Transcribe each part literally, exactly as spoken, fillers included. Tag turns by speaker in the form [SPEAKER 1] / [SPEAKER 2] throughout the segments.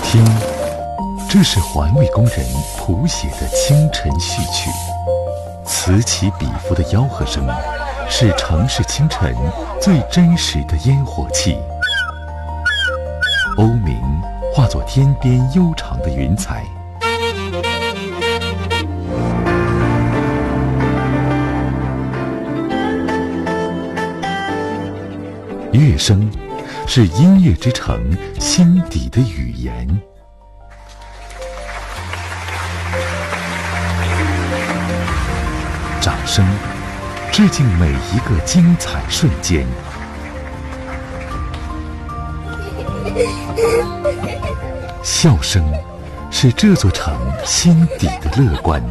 [SPEAKER 1] 听，这是环卫工人谱写的清晨序曲，此起彼伏的吆喝声是城市清晨最真实的烟火气。欧明化作天边悠长的云彩，乐声是音乐之城心底的语言。掌声致敬每一个精彩瞬间。笑声是这座城心底的乐观。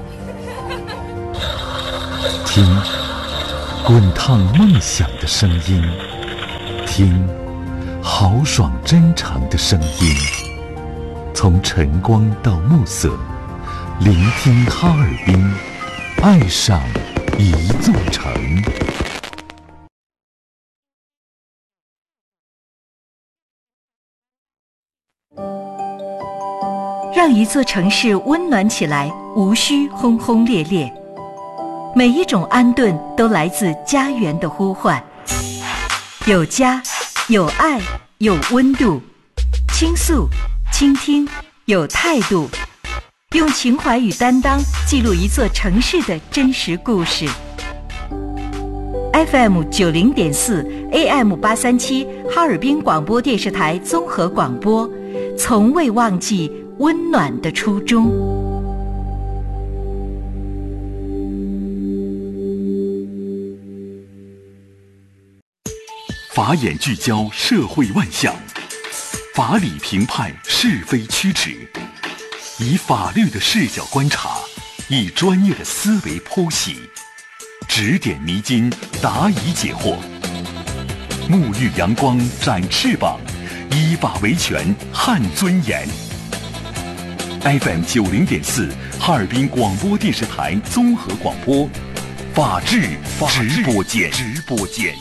[SPEAKER 1] 听，滚烫梦想的声音，听，豪爽真诚的声音。从晨光到暮色，聆听哈尔滨，爱上一座城。
[SPEAKER 2] 让一座城市温暖起来，无需轰轰烈烈。每一种安顿都来自家园的呼唤。有家，有爱，有温度。倾诉，倾听，有态度。用情怀与担当记录一座城市的真实故事。F M 九零点四 A M 八三七哈尔滨广播电视台综合广播，从未忘记温暖的初衷。
[SPEAKER 3] 法眼聚焦社会万象，法理评判是非曲直，以法律的视角观察，以专业的思维剖析，指点迷津，答疑解惑，沐浴阳光，展翅膀，依法维权，撼尊严。F M 九零点四哈尔滨广播电视台综合广播，法治直播间。直播间。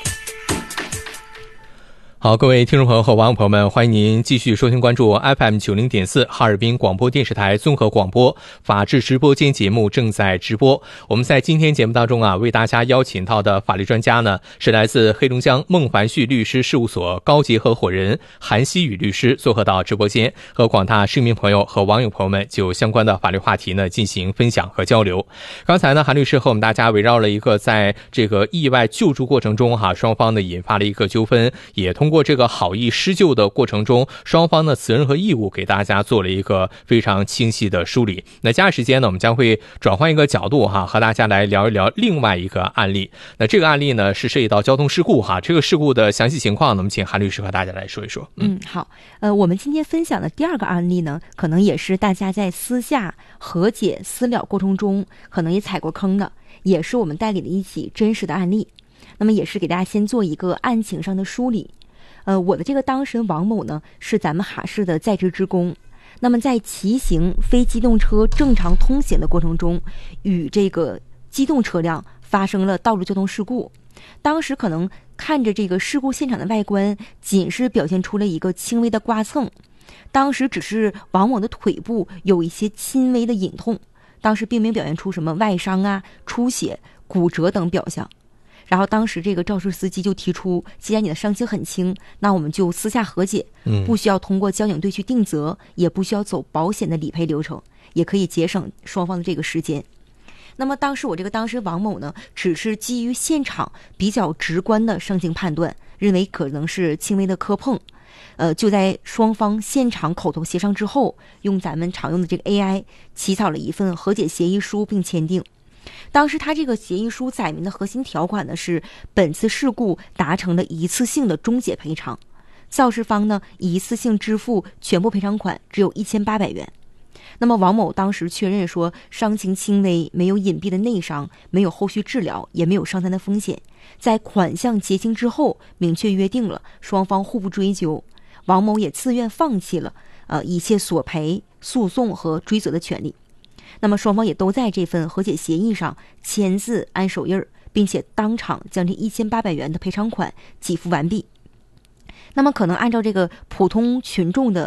[SPEAKER 4] 好，各位听众朋友和网友朋友们，欢迎您继续收听关注 F M 九零点四哈尔滨广播电视台综合广播法治直播间节目正在直播。我们在今天节目当中啊，为大家邀请到的法律专家呢，是来自黑龙江孟凡旭律师事务所高级合伙人韩希宇律师，做客到直播间，和广大市民朋友和网友朋友们就相关的法律话题呢进行分享和交流。刚才呢，韩律师和我们大家围绕了一个在这个意外救助过程中哈、啊，双方呢引发了一个纠纷，也通过通过这个好意施救的过程中，双方的责任和义务给大家做了一个非常清晰的梳理。那接下来时间呢，我们将会转换一个角度哈，和大家来聊一聊另外一个案例。那这个案例呢是涉及到交通事故哈，这个事故的详细情况呢，我们请韩律师和大家来说一说。
[SPEAKER 5] 嗯，嗯好，呃，我们今天分享的第二个案例呢，可能也是大家在私下和解私了过程中可能也踩过坑的，也是我们带给的一起真实的案例。那么也是给大家先做一个案情上的梳理。呃，我的这个当事人王某呢，是咱们哈市的在职职工。那么在骑行非机动车正常通行的过程中，与这个机动车辆发生了道路交通事故。当时可能看着这个事故现场的外观，仅是表现出了一个轻微的刮蹭，当时只是王某的腿部有一些轻微的隐痛，当时并没有表现出什么外伤啊、出血、骨折等表象。然后当时这个肇事司机就提出，既然你的伤情很轻，那我们就私下和解，不需要通过交警队去定责，也不需要走保险的理赔流程，也可以节省双方的这个时间。那么当时我这个当事人王某呢，只是基于现场比较直观的伤情判断，认为可能是轻微的磕碰，呃，就在双方现场口头协商之后，用咱们常用的这个 A I 起草了一份和解协议书并签订。当时他这个协议书载明的核心条款呢是，本次事故达成了一次性的终结赔偿，肇事方呢一次性支付全部赔偿款只有一千八百元。那么王某当时确认说，伤情轻微，没有隐蔽的内伤，没有后续治疗，也没有伤残的风险。在款项结清之后，明确约定了双方互不追究，王某也自愿放弃了呃一切索赔、诉讼和追责的权利。那么双方也都在这份和解协议上签字按手印，并且当场将这一千八百元的赔偿款给付完毕。那么可能按照这个普通群众的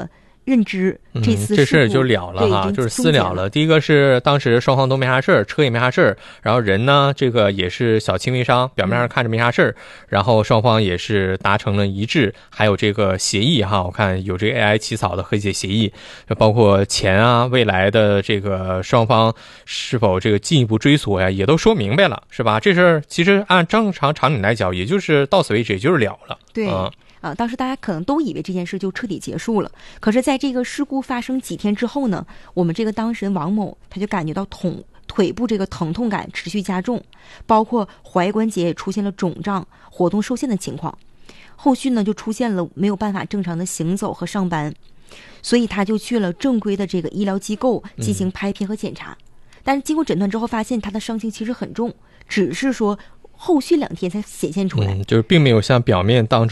[SPEAKER 5] 认知，这次、
[SPEAKER 4] 嗯、这事儿就了了哈，就是私了了。第一个是当时双方都没啥事儿，车也没啥事儿，然后人呢这个也是小轻微伤，表面上看着没啥事儿，然后双方也是达成了一致，还有这个协议哈，我看有这个 A I 起草的和解协议，包括钱啊，未来的这个双方是否这个进一步追索呀，也都说明白了，是吧？这事儿其实按正常常理来讲，也就是到此为止，也就是了了。
[SPEAKER 5] 对。
[SPEAKER 4] 嗯
[SPEAKER 5] 啊，当时大家可能都以为这件事就彻底结束了，可是在这个事故发生几天之后呢，我们这个当事人王某他就感觉到痛腿部这个疼痛感持续加重，包括踝关节也出现了肿胀、活动受限的情况，后续呢就出现了没有办法正常的行走和上班，所以他就去了正规的这个医疗机构进行拍片和检查，嗯、但是经过诊断之后发现他的伤情其实很重，只是说后续两天才显现出来，
[SPEAKER 4] 嗯，就是并没有像表面当中